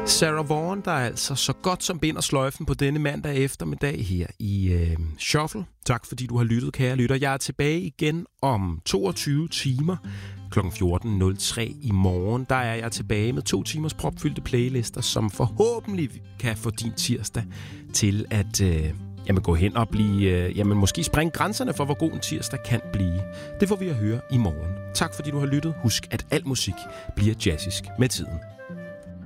Sarah Vaughan, der er altså så godt som binder sløjfen på denne mandag eftermiddag her i Shuffle. Tak fordi du har lyttet, kære lytter. Jeg er tilbage igen om 22 timer kl. 14.03 i morgen. Der er jeg tilbage med 2 timers propfyldte playlister, som forhåbentlig kan få din tirsdag til at gå hen og blive, måske springe grænserne for, hvor god en tirsdag kan blive. Det får vi at høre i morgen. Tak fordi du har lyttet. Husk, at al musik bliver jazzisk med tiden.